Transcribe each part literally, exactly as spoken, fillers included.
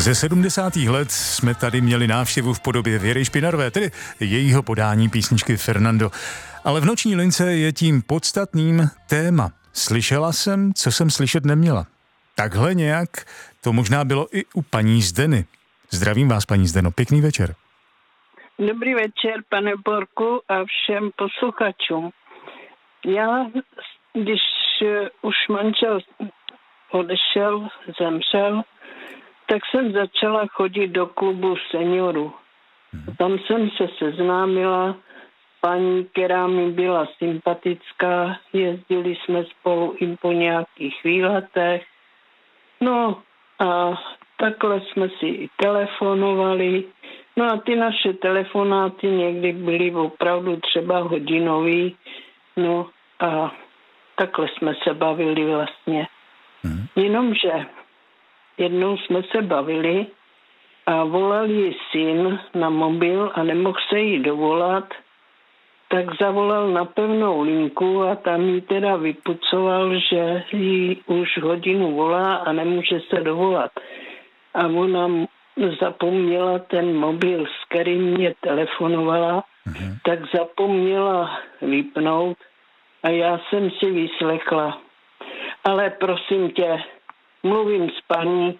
Ze sedmdesátých let jsme tady měli návštěvu v podobě Věry Špinarové, tedy jejího podání písničky Fernando. Ale v noční lince je tím podstatným téma. Slyšela jsem, co jsem slyšet neměla. Takhle nějak to možná bylo i u paní Zdeny. Zdravím vás, paní Zdeno, pěkný večer. Dobrý večer, pane Borku, a všem posluchačům. Já, když už manžel odešel, zemřel, tak jsem začala chodit do klubu seniorů. Tam jsem se seznámila paní, která mi byla sympatická, jezdili jsme spolu i po nějakých výletech. No a takhle jsme si i telefonovali. No a ty naše telefonáty někdy byly opravdu třeba hodinový. No a takhle jsme se bavili vlastně. Hmm. Jenomže jednou jsme se bavili a volal jí syn na mobil a nemohl se jí dovolat, tak zavolal na pevnou linku a tam jí teda vypucoval, že jí už hodinu volá a nemůže se dovolat. A ona zapomněla ten mobil, s kterým mě telefonovala, mhm. tak zapomněla vypnout a já jsem si vyslechla. Ale prosím tě, mluvím s paní,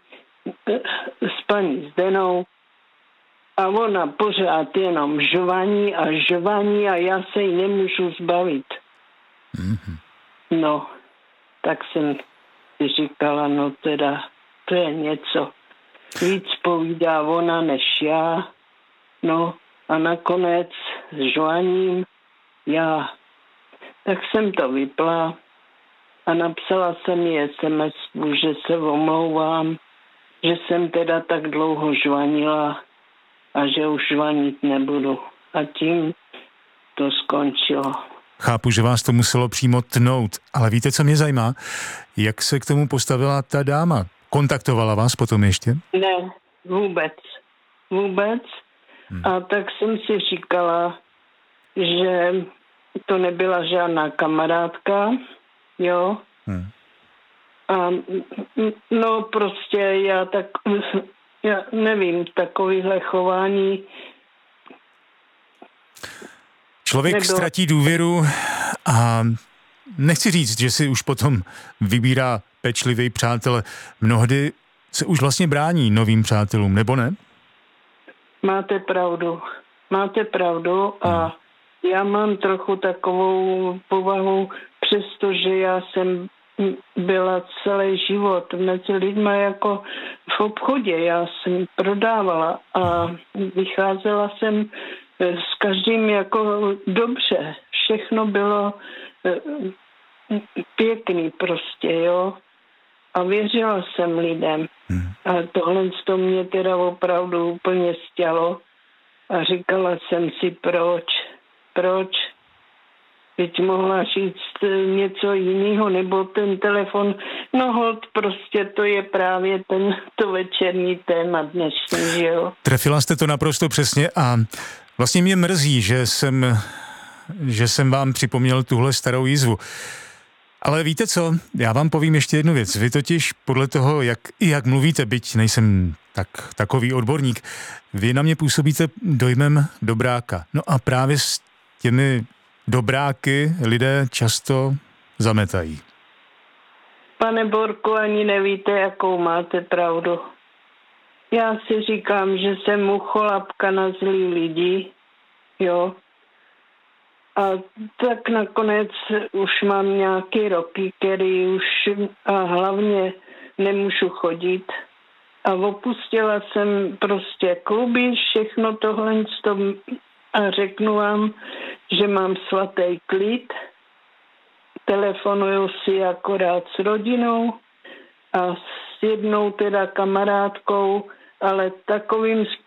s paní Zdenou a ona pořád jenom žvaní a žvaní a já se jí nemůžu zbavit. Mm-hmm. No, tak jsem si říkala, no teda, to je něco. Víc povídá ona než já. No a nakonec žvaním já. Tak jsem to vypla a napsala jsem jí es em es, že se omlouvám, že jsem teda tak dlouho žvanila a že už žvanit nebudu. A tím to skončilo. Chápu, že vás to muselo přímo tnout, ale víte, co mě zajímá? Jak se k tomu postavila ta dáma? Kontaktovala vás potom ještě? Ne, vůbec. Vůbec. Hmm. A tak jsem si říkala, že to nebyla žádná kamarádka, jo. Hmm. A no prostě já tak, já nevím, takovýhle chování. Člověk nebylo... ztratí důvěru a nechci říct, že si už potom vybírá pečlivý přátele. Mnohdy se už vlastně brání novým přátelům, nebo ne? Máte pravdu. Máte pravdu a hmm. já mám trochu takovou povahu, přestože já jsem byla celý život mezi lidma jako v obchodě. Já jsem prodávala a vycházela jsem s každým jako dobře. Všechno bylo pěkný prostě, jo. A věřila jsem lidem. A tohle to mě teda opravdu úplně stělo. A říkala jsem si, proč, proč? Teď mohla říct něco jiného, nebo ten telefon, no hold, prostě to je právě ten, to večerní téma dnešní, že jo. Trefila jste to naprosto přesně a vlastně mě mrzí, že jsem, že jsem vám připomněl tuhle starou jízvu. Ale víte co, já vám povím ještě jednu věc. Vy totiž podle toho, jak, i jak mluvíte, byť nejsem tak, takový odborník, vy na mě působíte dojmem dobráka. No a právě s těmi dobráky lidé často zametají. Pane Borku, ani nevíte, jakou máte pravdu. Já si říkám, že jsem ucholapka na zlý lidi, jo. A tak nakonec už mám nějaké roky, který už a hlavně nemůžu chodit. A opustila jsem prostě kluby, všechno tohle a řeknu vám, že mám svatý klid, telefonuju si akorát s rodinou a s jednou teda kamarádkou, ale takovým